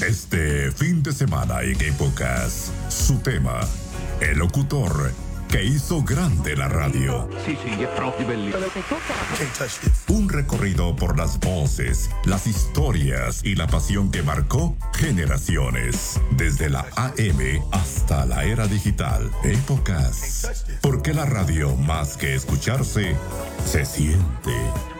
Este fin de semana en Épocas, su tema, el locutor que hizo grande la radio. Sì, è proprio bellissimo. Un recorrido por las voces, las historias y la pasión que marcó generaciones. Desde la AM hasta la era digital. Épocas. Porque la radio, más que escucharse, se siente.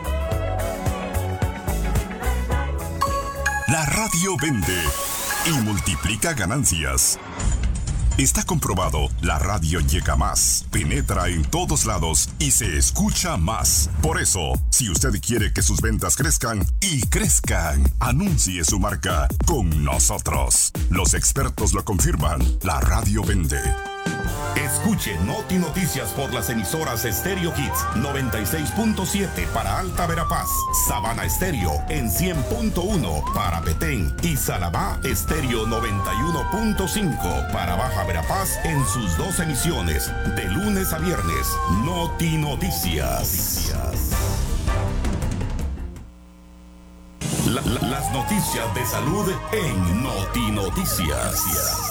La radio vende y multiplica ganancias. Está comprobado, la radio llega más, penetra en todos lados y se escucha más. Por eso, si usted quiere que sus ventas crezcan y crezcan, anuncie su marca con nosotros. Los expertos lo confirman, la radio vende. Escuche Noti Noticias por las emisoras Stereo Hits 96.7 para Alta Verapaz, Sabana Estéreo en 100.1 para Petén y Salabá Estéreo 91.5 para Baja Verapaz en sus dos emisiones, de lunes a viernes. Noti Noticias. Las noticias de salud en Noti Noticias.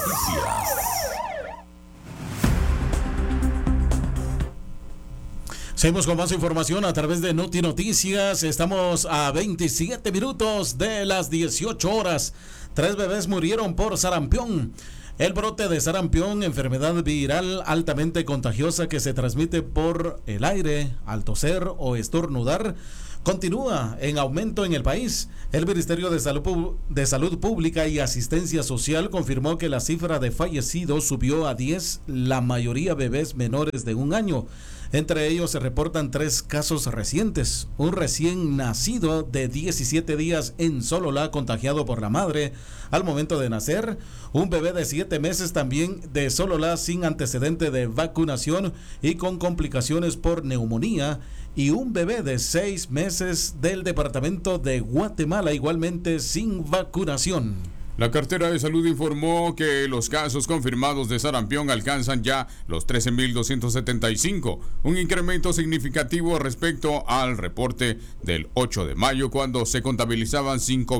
Seguimos con más información a través de Noti Noticias. Estamos a 27 minutos de las 18 horas. 3 bebés murieron por sarampión. El brote de sarampión, enfermedad viral altamente contagiosa que se transmite por el aire, al toser o estornudar, continúa en aumento en el país. El Ministerio de Salud Pública y Asistencia Social confirmó que la cifra de fallecidos subió a 10, la mayoría bebés menores de 1 año. Entre ellos se reportan 3 casos recientes. Un recién nacido de 17 días en Sololá contagiado por la madre al momento de nacer. Un bebé de 7 meses también de Sololá sin antecedente de vacunación y con complicaciones por neumonía. Y un bebé de 6 meses del departamento de Guatemala igualmente sin vacunación. La cartera de salud informó que los casos confirmados de sarampión alcanzan ya los 13.275, un incremento significativo respecto al reporte del 8 de mayo cuando se contabilizaban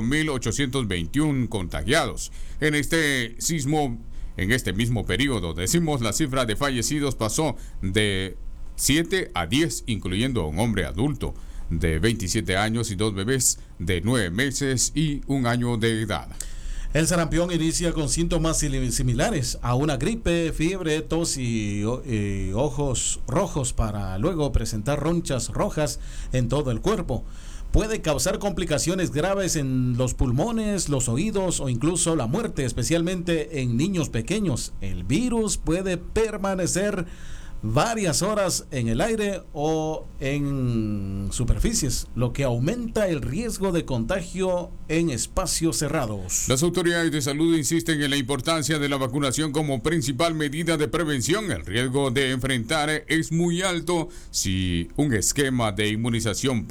5.821 contagiados. En este mismo periodo, la cifra de fallecidos pasó de 7 a 10, incluyendo a un hombre adulto de 27 años y 2 bebés de 9 meses y 1 año de edad. El sarampión inicia con síntomas similares a una gripe, fiebre, tos y ojos rojos para luego presentar ronchas rojas en todo el cuerpo. Puede causar complicaciones graves en los pulmones, los oídos o incluso la muerte, especialmente en niños pequeños. El virus puede permanecer varias horas en el aire o en superficies, lo que aumenta el riesgo de contagio en espacios cerrados. Las autoridades de salud insisten en la importancia de la vacunación como principal medida de prevención. El riesgo de enfrentar es muy alto sin un esquema de inmunización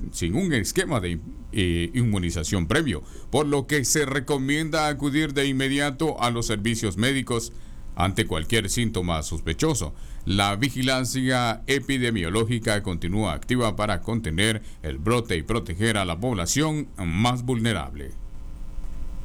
previo, por lo que se recomienda acudir de inmediato a los servicios médicos ante cualquier síntoma sospechoso. La vigilancia epidemiológica continúa activa para contener el brote y proteger a la población más vulnerable.